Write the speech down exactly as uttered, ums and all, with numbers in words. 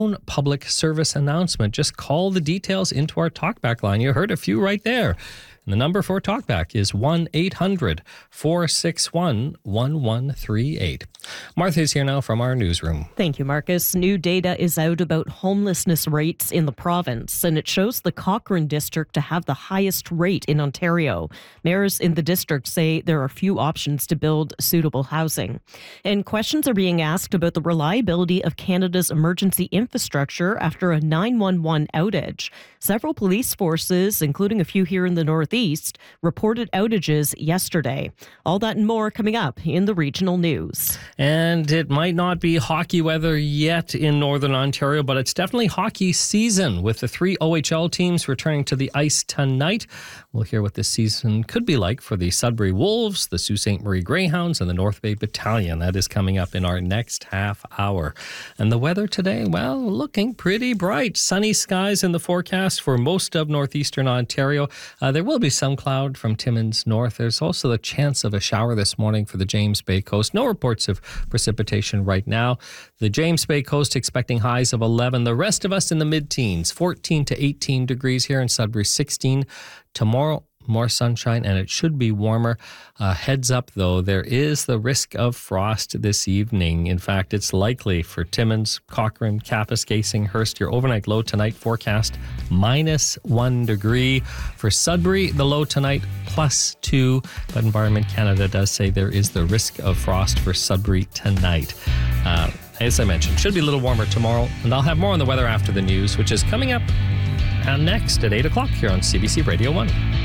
public service announcement. Just call the details into our talkback line. You heard a few right there. And the number for talkback is one eight hundred four six one one one three eight. Martha is here now from our newsroom. Thank you, Marcus. New data is out about homelessness rates in the province, and it shows the Cochrane district to have the highest rate in Ontario. Mayors in the district say there are few options to build suitable housing. And questions are being asked about the reliability of Canada's emergency infrastructure after a nine one one outage. Several police forces, including a few here in the Northeast, reported outages yesterday. All that and more coming up in the regional news. And it might not be hockey weather yet in Northern Ontario, but it's definitely hockey season with the three O H L teams returning to the ice tonight. We'll hear what this season could be like for the Sudbury Wolves, the Sault Ste. Marie Greyhounds, and the North Bay Battalion. That is coming up in our next half hour. And the weather today, well, looking pretty bright. Sunny skies in the forecast for most of northeastern Ontario. Uh, there will be some cloud from Timmins north. There's also the chance of a shower this morning for the James Bay coast. No reports of precipitation right now. The James Bay coast expecting highs of eleven. The rest of us in the mid-teens, fourteen to eighteen degrees here in Sudbury, sixteen. Tomorrow, more sunshine, and it should be warmer. Uh, heads up, though, there is the risk of frost this evening. In fact, it's likely for Timmins, Cochrane, Kapuskasing, Hearst. Your overnight low tonight forecast minus one degree. For Sudbury, the low tonight plus two. But Environment Canada does say there is the risk of frost for Sudbury tonight. Uh, as I mentioned, should be a little warmer tomorrow. And I'll have more on the weather after the news, which is coming up uh, next at eight o'clock here on C B C Radio one.